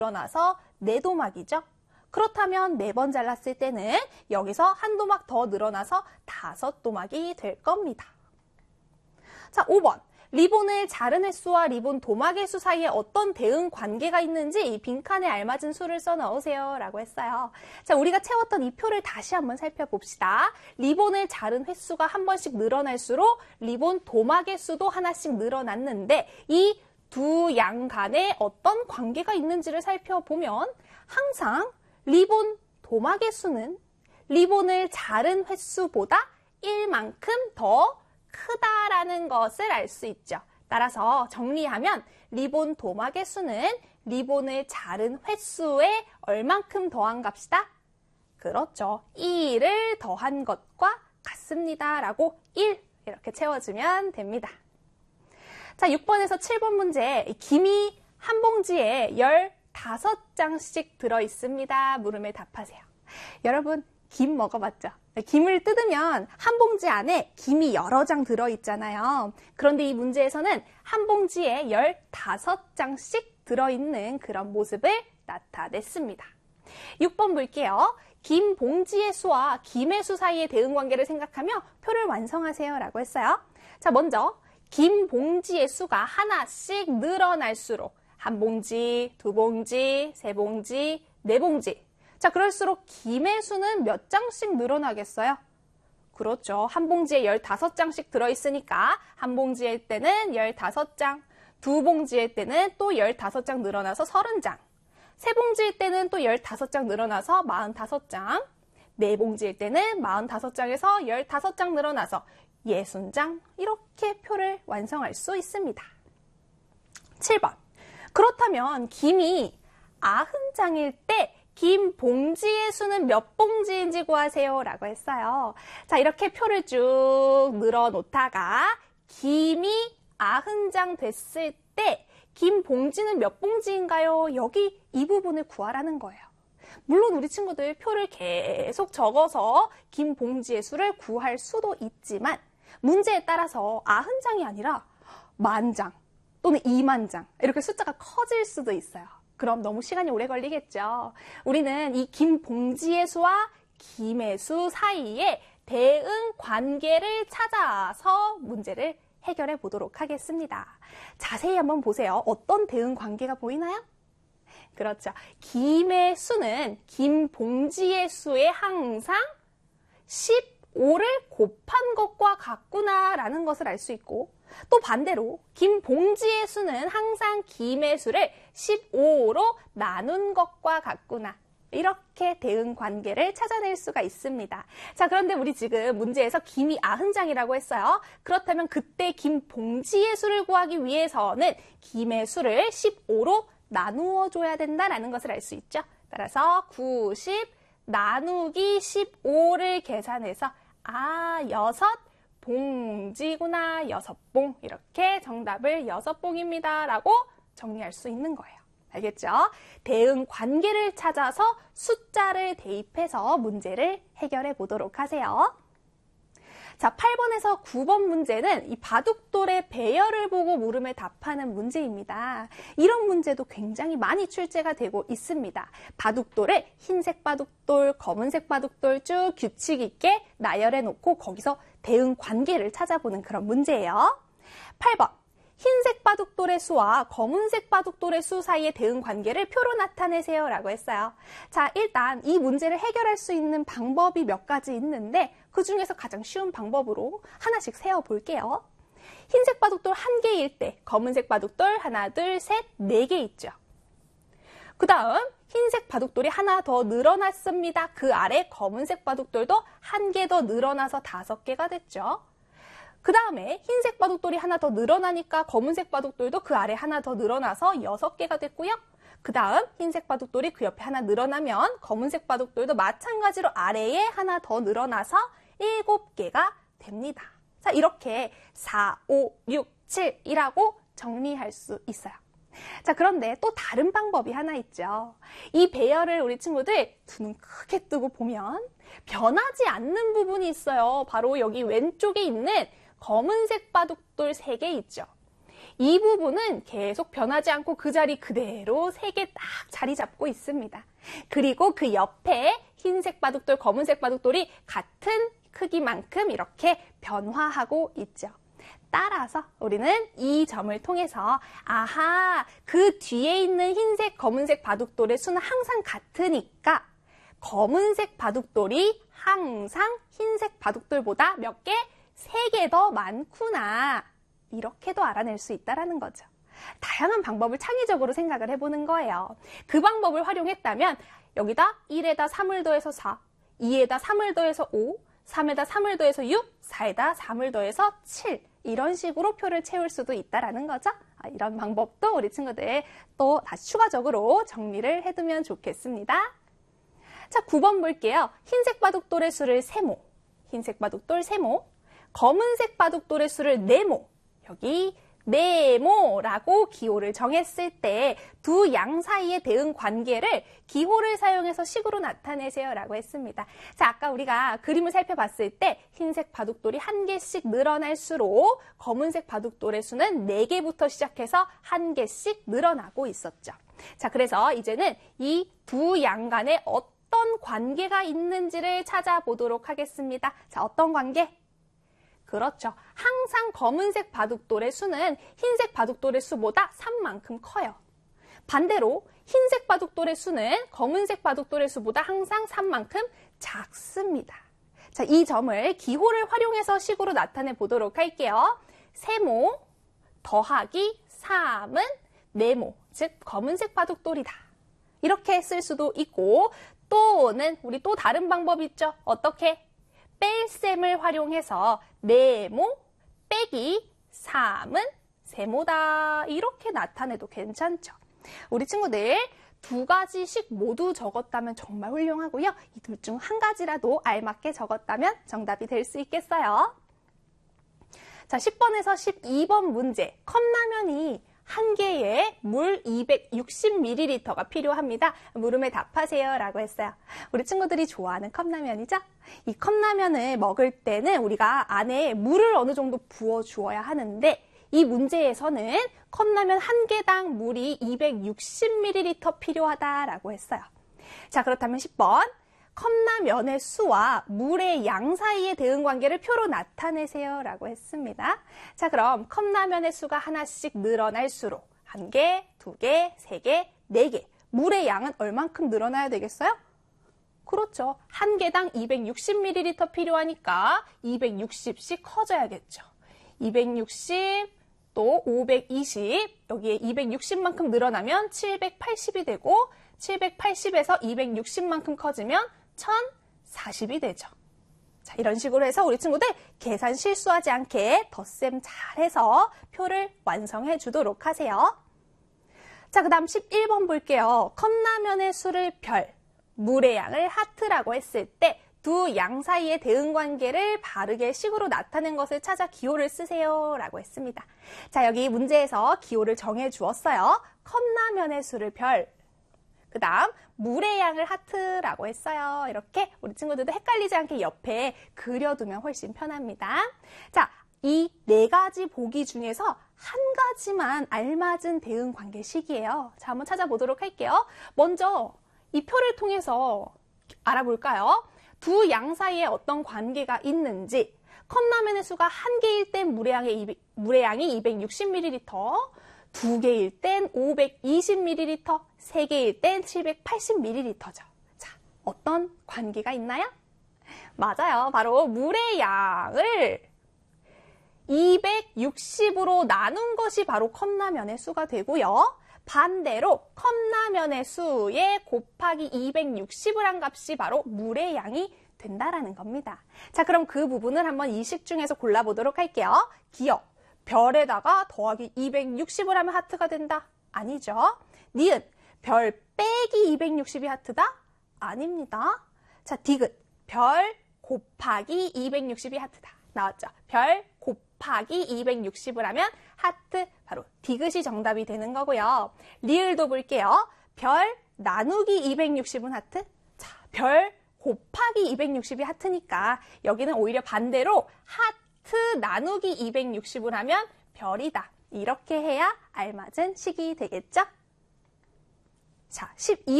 늘어나서 4도막이죠. 그렇다면 4번 잘랐을 때는 여기서 1도막 더 늘어나서 5도막이 될 겁니다. 자, 5번. 리본을 자른 횟수와 리본 도막의 수 사이에 어떤 대응 관계가 있는지 이 빈칸에 알맞은 수를 써 넣으세요 라고 했어요. 자, 우리가 채웠던 이 표를 다시 한번 살펴봅시다. 리본을 자른 횟수가 한 번씩 늘어날수록 리본 도막의 수도 하나씩 늘어났는데 이 두 양 간에 어떤 관계가 있는지를 살펴보면 항상 리본 도막의 수는 리본을 자른 횟수보다 1만큼 더 크다라는 것을 알 수 있죠. 따라서 정리하면 리본 도막의 수는 리본을 자른 횟수에 얼만큼 더한 값이다? 그렇죠. 1을 더한 것과 같습니다. 라고 1 이렇게 채워주면 됩니다. 자, 6번에서 7번 문제. 김이 한 봉지에 15장씩 들어있습니다. 물음에 답하세요. 여러분, 김 먹어봤죠? 김을 뜯으면 한 봉지 안에 김이 여러 장 들어있잖아요. 그런데 이 문제에서는 한 봉지에 15장씩 들어있는 그런 모습을 나타냈습니다. 6번 볼게요. 김 봉지의 수와 김의 수 사이의 대응 관계를 생각하며 표를 완성하세요 라고 했어요. 자, 먼저 김 봉지의 수가 하나씩 늘어날수록 한 봉지, 두 봉지, 세 봉지, 네 봉지. 자, 그럴수록 김의 수는 몇 장씩 늘어나겠어요? 그렇죠. 한 봉지에 15장씩 들어있으니까 한 봉지일 때는 15장, 두 봉지일 때는 또 15장 늘어나서 30장, 세 봉지일 때는 또 15장 늘어나서 45장, 네 봉지일 때는 45장에서 15장 늘어나서 60장 이렇게 표를 완성할 수 있습니다. 7번. 그렇다면 김이 90장일 때 김 봉지의 수는 몇 봉지인지 구하세요 라고 했어요. 자, 이렇게 표를 쭉 늘어놓다가 김이 90장 됐을 때 김 봉지는 몇 봉지인가요? 여기 이 부분을 구하라는 거예요. 물론 우리 친구들 표를 계속 적어서 김 봉지의 수를 구할 수도 있지만 문제에 따라서 90장이 아니라 10,000장 또는 20,000장 이렇게 숫자가 커질 수도 있어요. 그럼 너무 시간이 오래 걸리겠죠. 우리는 이 김 봉지의 수와 김의 수 사이에 대응 관계를 찾아서 문제를 해결해 보도록 하겠습니다. 자세히 한번 보세요. 어떤 대응 관계가 보이나요? 그렇죠. 김의 수는 김 봉지의 수에 항상 15를 곱한 것과 같구나라는 것을 알 수 있고 또 반대로 김 봉지의 수는 항상 김의 수를 15로 나눈 것과 같구나. 이렇게 대응 관계를 찾아낼 수가 있습니다. 자, 그런데 우리 지금 문제에서 김이 90장이라고 했어요. 그렇다면 그때 김 봉지의 수를 구하기 위해서는 김의 수를 15로 나누어 줘야 된다는 것을 알 수 있죠. 따라서 90 나누기 15를 계산해서 6봉지구나. 6봉. 이렇게 정답을 6봉입니다. 라고 정리할 수 있는 거예요. 알겠죠? 대응 관계를 찾아서 숫자를 대입해서 문제를 해결해 보도록 하세요. 자, 8번에서 9번 문제는 이 바둑돌의 배열을 보고 물음에 답하는 문제입니다. 이런 문제도 굉장히 많이 출제가 되고 있습니다. 바둑돌을 흰색 바둑돌, 검은색 바둑돌 쭉 규칙 있게 나열해 놓고 거기서 대응 관계를 찾아보는 그런 문제예요. 8번. 흰색 바둑돌의 수와 검은색 바둑돌의 수 사이의 대응 관계를 표로 나타내세요 라고 했어요. 자, 일단 이 문제를 해결할 수 있는 방법이 몇 가지 있는데 그 중에서 가장 쉬운 방법으로 하나씩 세어볼게요. 흰색 바둑돌 1개일 때 검은색 바둑돌 하나, 둘, 셋, 4개 있죠. 그 다음 흰색 바둑돌이 하나 더 늘어났습니다. 그 아래 검은색 바둑돌도 1개 더 늘어나서 5개가 됐죠. 그 다음에 흰색 바둑돌이 하나 더 늘어나니까 검은색 바둑돌도 그 아래 하나 더 늘어나서 6개가 됐고요. 그 다음 흰색 바둑돌이 그 옆에 하나 늘어나면 검은색 바둑돌도 마찬가지로 아래에 하나 더 늘어나서 7개가 됩니다. 자, 이렇게 4, 5, 6, 7이라고 정리할 수 있어요. 자, 그런데 또 다른 방법이 하나 있죠. 이 배열을 우리 친구들 두 눈 크게 뜨고 보면 변하지 않는 부분이 있어요. 바로 여기 왼쪽에 있는 검은색 바둑돌 3개 있죠. 이 부분은 계속 변하지 않고 그 자리 그대로 3개 딱 자리 잡고 있습니다. 그리고 그 옆에 흰색 바둑돌, 검은색 바둑돌이 같은 크기만큼 이렇게 변화하고 있죠. 따라서 우리는 이 점을 통해서 아하, 그 뒤에 있는 흰색, 검은색 바둑돌의 수는 항상 같으니까 검은색 바둑돌이 항상 흰색 바둑돌보다 몇 개? 3개 더 많구나. 이렇게도 알아낼 수 있다는 거죠. 다양한 방법을 창의적으로 생각을 해보는 거예요. 그 방법을 활용했다면 여기다 1에다 3을 더해서 4, 2에다 3을 더해서 5, 3에다 3을 더해서 6, 4에다 3을 더해서 7 이런 식으로 표를 채울 수도 있다는 거죠. 이런 방법도 우리 친구들 또 다시 추가적으로 정리를 해두면 좋겠습니다. 자, 9번 볼게요. 흰색 바둑돌의 수를 세모, 흰색 바둑돌 세모, 검은색 바둑돌의 수를 네모, 여기 네모라고 기호를 정했을 때 두 양 사이의 대응 관계를 기호를 사용해서 식으로 나타내세요 라고 했습니다. 자, 아까 우리가 그림을 살펴봤을 때 흰색 바둑돌이 1개씩 늘어날수록 검은색 바둑돌의 수는 4개부터 시작해서 1개씩 늘어나고 있었죠. 자, 그래서 이제는 이 두 양 간에 어떤 관계가 있는지를 찾아보도록 하겠습니다. 자, 어떤 관계? 그렇죠. 항상 검은색 바둑돌의 수는 흰색 바둑돌의 수보다 3만큼 커요. 반대로 흰색 바둑돌의 수는 검은색 바둑돌의 수보다 항상 3만큼 작습니다. 자, 이 점을 기호를 활용해서 식으로 나타내 보도록 할게요. 세모 더하기 3은 네모, 즉 검은색 바둑돌이다. 이렇게 쓸 수도 있고 또는 우리 또 다른 방법이 있죠. 어떻게? 뺄셈을 활용해서 네모 빼기 3은 세모다. 이렇게 나타내도 괜찮죠. 우리 친구들 2가지씩 모두 적었다면 정말 훌륭하고요. 이 둘 중 한 가지라도 알맞게 적었다면 정답이 될 수 있겠어요. 자, 10번에서 12번 문제. 컵라면이 한 개에 물 260ml가 필요합니다. 물음에 답하세요 라고 했어요. 우리 친구들이 좋아하는 컵라면이죠? 이 컵라면을 먹을 때는 우리가 안에 물을 어느 정도 부어주어야 하는데 이 문제에서는 컵라면 한 개당 물이 260ml 필요하다라고 했어요. 자, 그렇다면 10번. 컵라면의 수와 물의 양 사이의 대응 관계를 표로 나타내세요 라고 했습니다. 자, 그럼 컵라면의 수가 하나씩 늘어날수록 1개, 2개, 3개, 4개 물의 양은 얼만큼 늘어나야 되겠어요? 그렇죠. 한 개당 260ml 필요하니까 260씩 커져야겠죠. 260, 또 520, 여기에 260만큼 늘어나면 780이 되고 780에서 260만큼 커지면 1040이 되죠. 자, 이런 식으로 해서 우리 친구들 계산 실수하지 않게 덧셈 잘해서 표를 완성해 주도록 하세요. 자, 그 다음 11번 볼게요. 컵라면의 수를 별, 물의 양을 하트라고 했을 때 두 양 사이의 대응 관계를 바르게 식으로 나타낸 것을 찾아 기호를 쓰세요 라고 했습니다. 자, 여기 문제에서 기호를 정해 주었어요. 컵라면의 수를 별, 그 다음 물의 양을 하트라고 했어요. 이렇게 우리 친구들도 헷갈리지 않게 옆에 그려두면 훨씬 편합니다. 자, 이 4가지 보기 중에서 한 가지만 알맞은 대응 관계식이에요. 자, 한번 찾아보도록 할게요. 먼저 이 표를 통해서 알아볼까요? 두 양 사이에 어떤 관계가 있는지. 컵라면의 수가 1개일 땐 물의 양이 260ml, 2개일 땐 520ml, 3개일 땐 780ml죠. 자, 어떤 관계가 있나요? 맞아요. 바로 물의 양을 260으로 나눈 것이 바로 컵라면의 수가 되고요. 반대로 컵라면의 수에 곱하기 260을 한 값이 바로 물의 양이 된다라는 겁니다. 자, 그럼 그 부분을 한번 이 식 중에서 골라보도록 할게요. 기억. 별에다가 더하기 260을 하면 하트가 된다? 아니죠. 니은, 별 빼기 260이 하트다? 아닙니다. 자, 디귿, 별 곱하기 260이 하트다. 나왔죠? 별 곱하기 260을 하면 하트, 바로 디귿이 정답이 되는 거고요. 리을도 볼게요. 별 나누기 260은 하트? 자, 별 곱하기 260이 하트니까 여기는 오히려 반대로 하트 나누기 260을 하면 별이다. 이렇게 해야 알맞은 식이 되겠죠? 자, 12번.